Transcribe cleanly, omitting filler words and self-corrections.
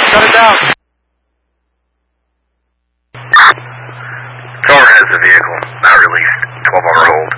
Shut it down. Tower has the vehicle, not released. 12 hour hold.